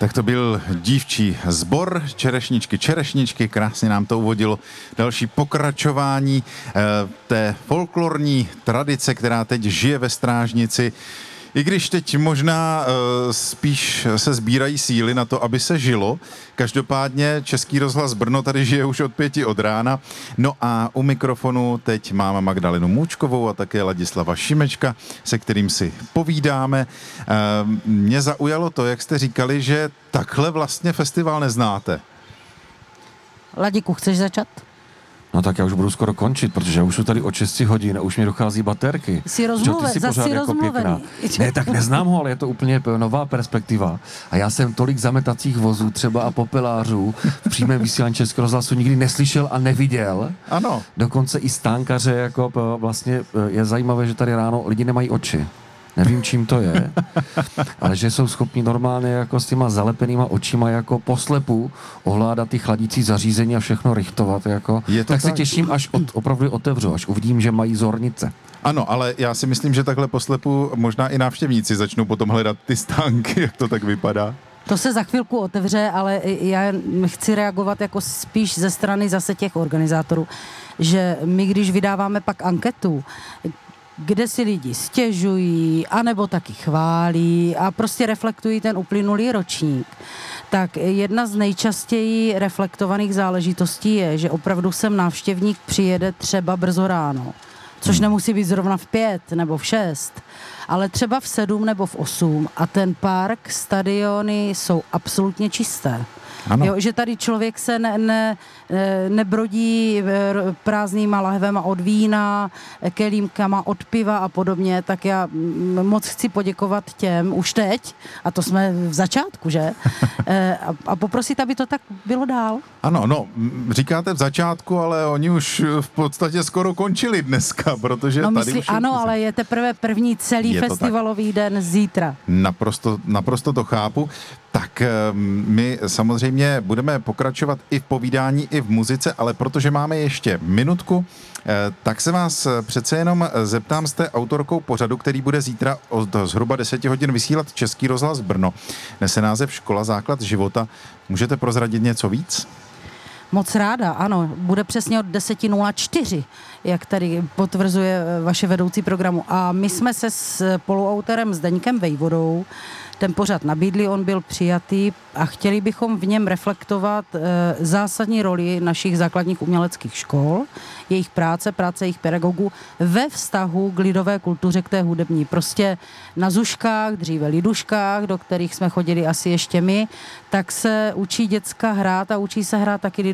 Tak to byl dívčí sbor Čerešničky, krásně nám to uvodilo další pokračování té folklorní tradice, která teď žije ve Strážnici. I když teď možná spíš se sbírají síly na to, aby se žilo. Každopádně Český rozhlas Brno tady žije už od 5 od rána. No a u mikrofonu teď máme Magdalenu Můčkovou a také Ladislava Šimečka, se kterým si povídáme. Mě zaujalo to, jak jste říkali, že takhle vlastně festival neznáte. Ladiku, chceš začat? No tak já už budu skoro končit, protože já už jsou tady od 6 hodin a už mi dochází baterky. Jsi rozmluvený. Ne, tak neznám ho, ale je to úplně nová perspektiva. A já jsem tolik zametacích vozů třeba a popelářů v přímém vysílání Českého rozhlasu nikdy neslyšel a neviděl. Ano. Dokonce i stánkaře, jako vlastně je zajímavé, že tady ráno lidi nemají oči. Nevím, čím to je, ale že jsou schopni normálně jako s těma zalepenýma očima jako poslepu ovládat ty chladící zařízení a všechno richtovat. Jako. Tak se těším, až opravdu otevřu, až uvidím, že mají zornice. Ano, ale já si myslím, že takhle poslepu možná i návštěvníci začnou potom hledat ty stánky, jak to tak vypadá. To se za chvilku otevře, ale já chci reagovat jako spíš ze strany zase těch organizátorů, že my, když vydáváme pak anketu, kde si lidi stěžují, anebo taky chválí a prostě reflektují ten uplynulý ročník, tak jedna z nejčastěji reflektovaných záležitostí je, že opravdu sem návštěvník přijede třeba brzo ráno, což nemusí být zrovna v 5 nebo v 6, ale třeba v 7 nebo v 8 a ten park, stadiony jsou absolutně čisté. Jo, že tady člověk se nebrodí prázdnýma lahvema od vína, kelímkama od piva a podobně, tak já moc chci poděkovat těm už teď, a to jsme v začátku, že? A poprosit, aby to tak bylo dál. Ano, no, říkáte v začátku, ale oni už v podstatě skoro končili dneska, protože no, tady už... Ano, ale je teprve první celý festivalový den zítra. Naprosto to chápu. Tak my samozřejmě budeme pokračovat i v povídání, i v muzice, ale protože máme ještě minutku, tak se vás přece jenom zeptám, jste autorkou pořadu, který bude zítra od zhruba 10 hodin vysílat Český rozhlas Brno. Nese název Škola základ života. Můžete prozradit něco víc? Moc ráda, ano. Bude přesně od 10:04, jak tady potvrzuje vaše vedoucí programu. A my jsme se s spoluautorem Zdeňkem Vejvodou ten pořad nabídli, on byl přijatý a chtěli bychom v něm reflektovat zásadní roli našich základních uměleckých škol, jejich práce jejich pedagogů ve vztahu k lidové kultuře, k té hudební. Prostě na zuškách, dříve liduškách, do kterých jsme chodili asi ještě my, tak se učí děcka hrát a učí se hrát taky